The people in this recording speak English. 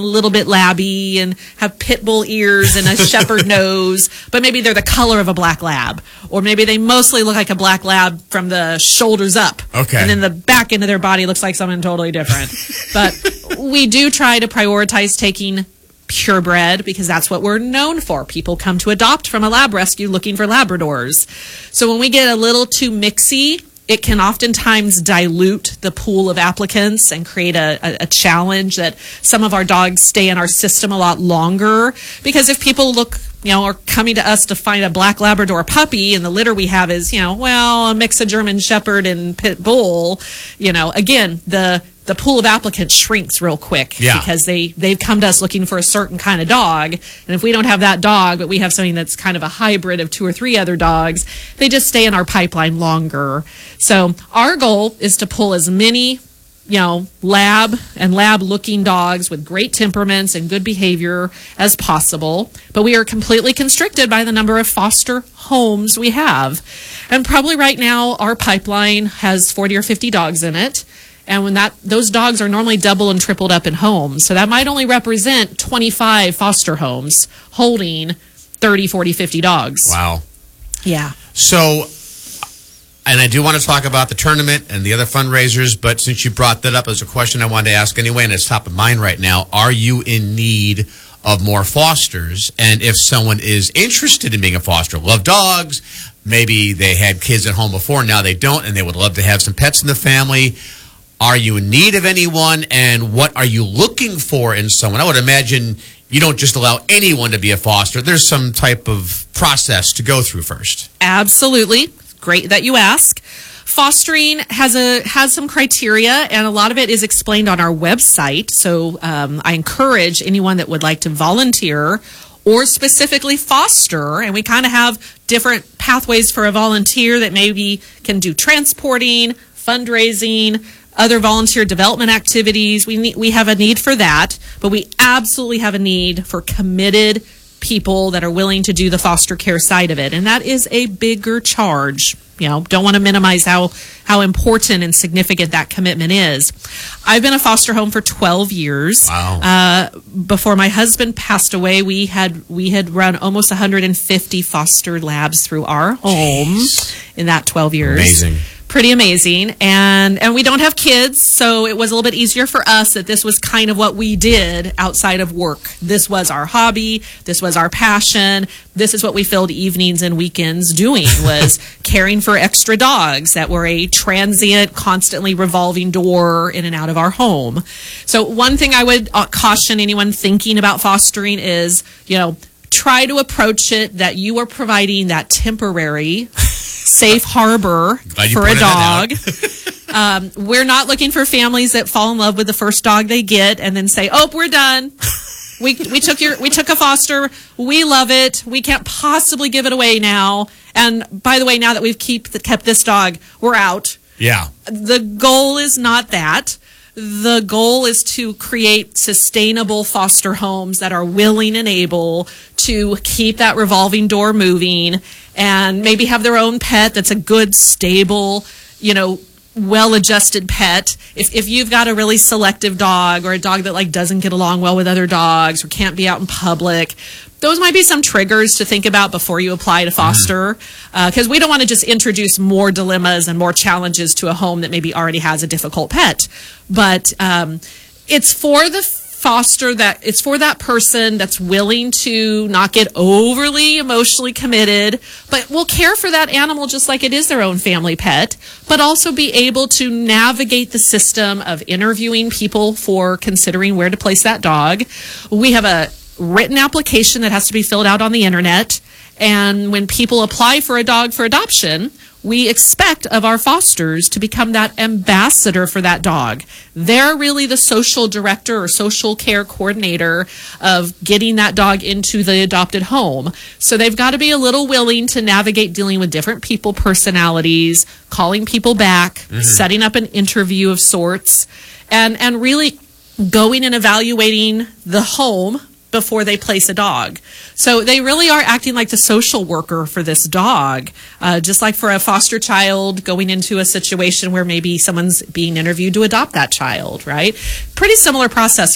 a little bit labby and have pit bull ears and a shepherd nose, but maybe they're the color of a black lab. Or maybe they mostly look like a black lab from the shoulders up. Okay. And then the back end of their body looks like something totally different. But we do try to prioritize taking purebred because that's what we're known for. People come to adopt from a lab rescue looking for Labradors. So when we get a little too mixy, it can oftentimes dilute the pool of applicants and create a challenge that some of our dogs stay in our system a lot longer. Because if people are coming to us to find a black Labrador puppy and the litter we have is, a mix of German Shepherd and Pit Bull, again, the pool of applicants shrinks real quick because they've come to us looking for a certain kind of dog. And if we don't have that dog, but we have something that's kind of a hybrid of 2 or 3 other dogs, they just stay in our pipeline longer. So our goal is to pull as many, lab looking dogs with great temperaments and good behavior as possible. But we are completely constricted by the number of foster homes we have. And probably right now our pipeline has 40 or 50 dogs in it. And when those dogs are normally double and tripled up in homes. So that might only represent 25 foster homes holding 30, 40, 50 dogs. Wow. Yeah. So, and I do want to talk about the tournament and the other fundraisers, but since you brought that up as a question I wanted to ask anyway, and it's top of mind right now, are you in need of more fosters? And if someone is interested in being a foster, love dogs, maybe they had kids at home before, now they don't, and they would love to have some pets in the family, are you in need of anyone, and what are you looking for in someone? I would imagine you don't just allow anyone to be a foster. There's some type of process to go through first. Absolutely. Great that you ask. Fostering has some criteria, and a lot of it is explained on our website. So I encourage anyone that would like to volunteer or specifically foster, and we kind of have different pathways for a volunteer that maybe can do transporting, fundraising, other volunteer development activities. We have a need for that, but we absolutely have a need for committed people that are willing to do the foster care side of it. And that is a bigger charge. Don't want to minimize how important and significant that commitment is. I've been a foster home for 12 years. Wow. Before my husband passed away, we had run almost 150 foster labs through our home in that 12 years. Amazing. Pretty amazing. And we don't have kids, so it was a little bit easier for us that this was kind of what we did outside of work. This was our hobby. This was our passion. This is what we filled evenings and weekends doing, was caring for extra dogs that were a transient, constantly revolving door in and out of our home. So one thing I would caution anyone thinking about fostering is, try to approach it that you are providing that temporary safe harbor for a dog. We're not looking for families that fall in love with the first dog they get and then say, "Oh, we're done. We took a foster. We love it. We can't possibly give it away now. And by the way, now that we've kept this dog, we're out." Yeah. The goal is not that. The goal is to create sustainable foster homes that are willing and able to keep that revolving door moving and maybe have their own pet that's a good, stable, well-adjusted pet. If you've got a really selective dog or a dog that doesn't get along well with other dogs or can't be out in public, those might be some triggers to think about before you apply to foster, because we don't want to just introduce more dilemmas and more challenges to a home that maybe already has a difficult pet. But it's for the foster it's for that person that's willing to not get overly emotionally committed, but will care for that animal just like it is their own family pet, but also be able to navigate the system of interviewing people for considering where to place that dog. We have a written application that has to be filled out on the internet. And when people apply for a dog for adoption, we expect of our fosters to become that ambassador for that dog. They're really the social director or social care coordinator of getting that dog into the adopted home. So they've got to be a little willing to navigate dealing with different people personalities, calling people back, setting up an interview of sorts, and really going and evaluating the home before they place a dog. So they really are acting like the social worker for this dog, just like for a foster child going into a situation where maybe someone's being interviewed to adopt that child, right? Pretty similar process